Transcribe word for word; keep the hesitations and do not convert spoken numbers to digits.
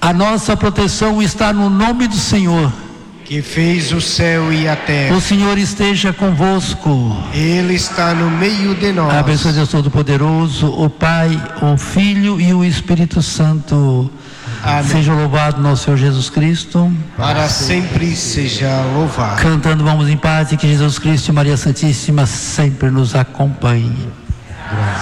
A nossa proteção está no nome do Senhor, que fez o céu e a terra. O Senhor esteja convosco. Ele está no meio de nós. Abençoe Deus Todo-Poderoso, o Pai, o Filho e o Espírito Santo. Amém. Seja louvado nosso Senhor Jesus Cristo. Para sempre seja louvado. Cantando vamos em paz e que Jesus Cristo e Maria Santíssima sempre nos acompanhem.